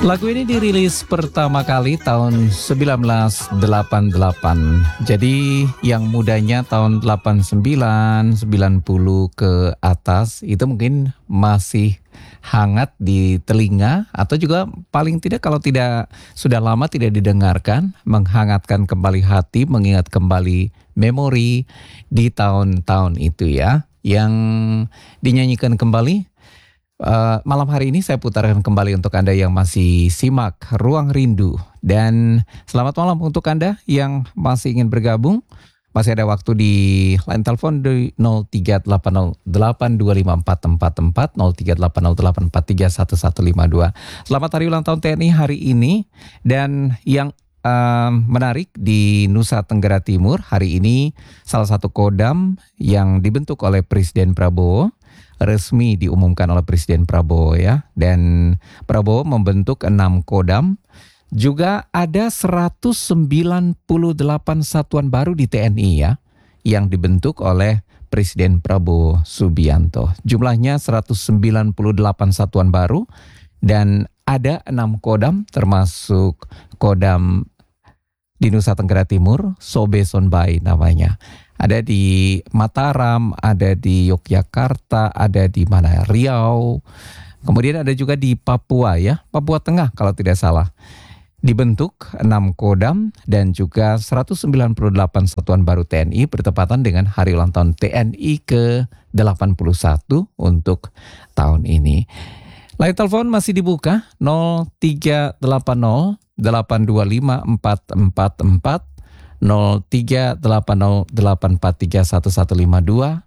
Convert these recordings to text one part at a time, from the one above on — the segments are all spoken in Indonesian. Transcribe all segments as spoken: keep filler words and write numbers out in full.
Lagu ini dirilis pertama kali tahun seribu sembilan ratus delapan puluh delapan. Jadi yang mudanya tahun delapan puluh sembilan, sembilan puluh ke atas itu mungkin masih hangat di telinga, atau juga paling tidak kalau tidak sudah lama tidak didengarkan, menghangatkan kembali hati, mengingat kembali memori di tahun-tahun itu ya. Yang dinyanyikan kembali Uh, malam hari ini saya putarkan kembali untuk Anda yang masih simak Ruang Rindu. Dan selamat malam untuk Anda yang masih ingin bergabung. Masih ada waktu di line telepon di nol tiga delapan nol delapan dua lima empat empat empat, nol tiga delapan nol delapan empat tiga satu satu lima dua. Selamat hari ulang tahun T N I hari ini. Dan yang uh, menarik di Nusa Tenggara Timur hari ini, salah satu kodam yang dibentuk oleh Presiden Prabowo resmi diumumkan oleh Presiden Prabowo ya. Dan Prabowo membentuk enam kodam. Juga ada seratus sembilan puluh delapan satuan baru di T N I ya, yang dibentuk oleh Presiden Prabowo Subianto. Jumlahnya seratus sembilan puluh delapan satuan baru, dan ada enam kodam termasuk kodam di Nusa Tenggara Timur, Sobe Sonbai namanya. Ada di Mataram, ada di Yogyakarta, ada di mana Riau. Kemudian ada juga di Papua ya, Papua Tengah kalau tidak salah. Dibentuk enam kodam dan juga seratus sembilan puluh delapan satuan baru T N I bertepatan dengan hari ulang tahun T N I ke delapan puluh satu untuk tahun ini. Line telepon masih dibuka nol tiga delapan nol delapan dua lima empat empat empat, nol tiga delapan nol delapan empat tiga satu satu lima dua,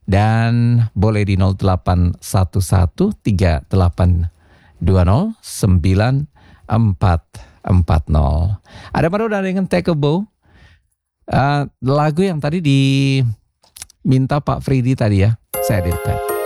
dan boleh di nol delapan satu satu tiga delapan dua nol sembilan empat empat nol. Ada baru dari dengan Take a Bow, uh, lagu yang tadi diminta Pak Fridi tadi ya, saya hadirkan.